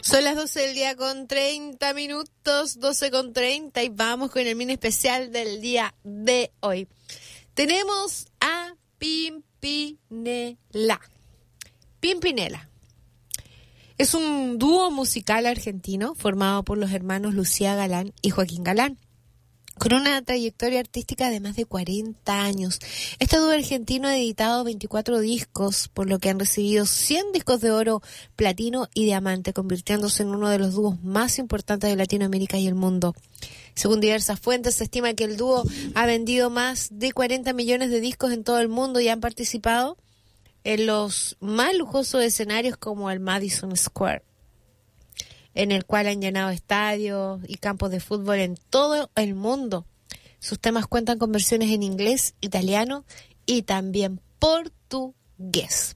Son las 12 del día con 30 minutos, 12 con 30, y vamos con el mini especial del día de hoy. Tenemos a Pimpinela. Pimpinela es un dúo musical argentino formado por los hermanos Lucía Galán y Joaquín Galán, con una trayectoria artística de más de 40 años. Este dúo argentino ha editado 24 discos, por lo que han recibido 100 discos de oro, platino y diamante, convirtiéndose en uno de los dúos más importantes de Latinoamérica y el mundo. Según diversas fuentes, se estima que el dúo ha vendido más de 40 millones de discos en todo el mundo y han participado en los más lujosos escenarios como el Madison Square, en el cual han llenado estadios y campos de fútbol en todo el mundo. Sus temas cuentan con versiones en inglés, italiano y también portugués.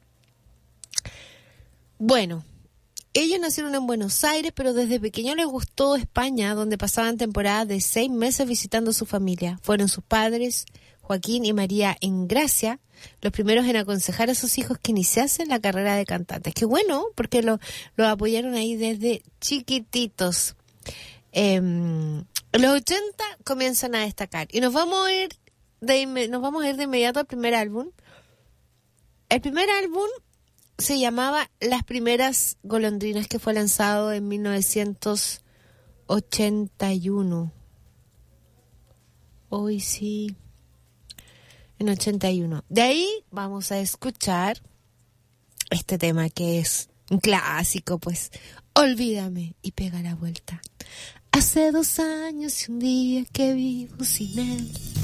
Bueno, ellos nacieron en Buenos Aires, pero desde pequeños les gustó España, donde pasaban temporadas de 6 meses visitando a su familia. Fueron sus padres, Joaquín y María Engracia, los primeros en aconsejar a sus hijos que iniciasen la carrera de cantantes. Qué bueno, porque lo apoyaron ahí desde chiquititos. En los 80 comienzan a destacar. Y nos vamos a ir de inmediato al primer álbum. El primer álbum se llamaba Las Primeras Golondrinas, que fue lanzado en 1981. Hoy sí. En 81. De ahí vamos a escuchar este tema que es un clásico, pues. Olvídame y pega la vuelta. Hace 2 años y un día que vivo sin él.